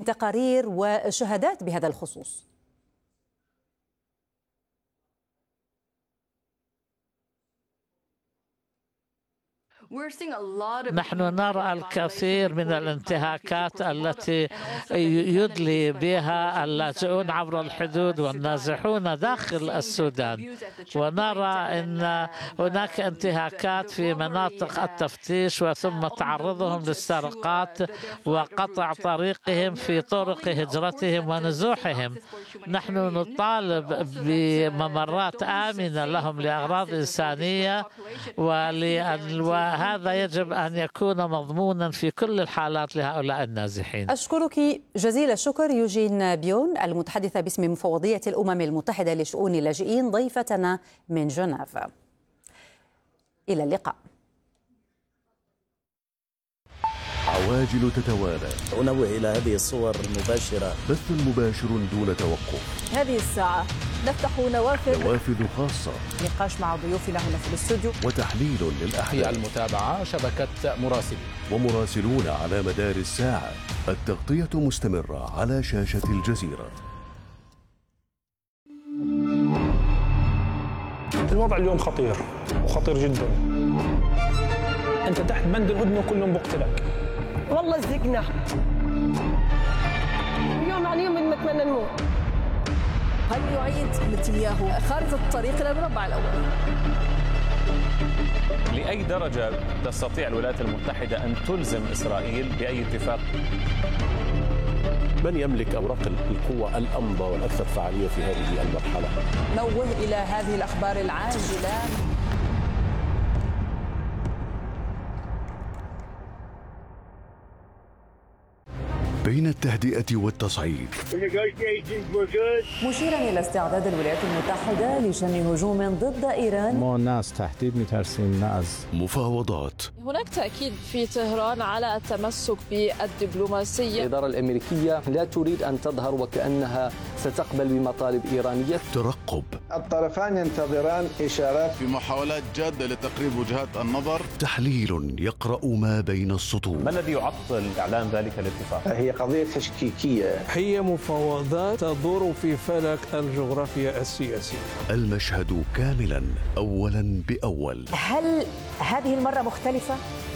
تقارير وشهادات بهذا الخصوص. نحن نرى الكثير من الانتهاكات التي يدلي بها اللاجئون عبر الحدود والنازحون داخل السودان، ونرى أن هناك انتهاكات في مناطق التفتيش وثم تعرضهم للسرقات وقطع طريقهم في طرق هجرتهم ونزوحهم. نحن نطالب بممرات آمنة لهم لأغراض إنسانية، وهذا يجب أن يكون مضمونا في كل الحالات لهؤلاء النازحين. أشكرك جزيل الشكر يوجين بيون، المتحدثة باسم مفوضية الأمم المتحدة لشؤون اللاجئين، ضيفتنا من جنيف. إلى اللقاء. عواجل تتوالى. أنوه إلى هذه الصور المباشرة. بث مباشر دون توقف. هذه الساعة نفتح نوافذ خاصة. نقاش مع ضيوفنا هنا في الاستوديو. وتحليل للأحداث. في المتابعة شبكة مراسلين. ومراسلون على مدار الساعة. التغطية مستمرة على شاشة الجزيرة. الوضع اليوم خطير وخطير جدا. أنت تحت بند الهدنة وكلهم بقتلك. والله زقنا يوم عن يوم بنتمنى نموت. هل يعيد نتنياهو خارطة الطريق إلى المربع الأول؟ لأي درجة تستطيع الولايات المتحدة أن تلزم إسرائيل بأي اتفاق؟ من يملك أوراق القوة الأمضى والأكثر فعالية في هذه المرحلة؟ نوه إلى هذه الأخبار العاجلة. بين التهدئة والتصعيد. مشيرا إلى استعداد الولايات المتحدة لشن هجوم ضد إيران. ما ناس تهديد مترسين ناس. مفاوضات. هناك تأكيد في طهران على التمسك بالدبلوماسية. الإدارة الأمريكية لا تريد أن تظهر وكأنها ستقبل بمطالب إيرانية. ترقب. الطرفان ينتظران إشارات في محاولات جادة لتقريب وجهات النظر. تحليل يقرأ ما بين السطور. ما الذي يعطل إعلان ذلك الاتفاق؟ هي قضية تشكيكية. هي مفاوضات تدور في فلك الجغرافيا السياسية. المشهد كاملا أولا بأول. هل هذه المرة مختلفة؟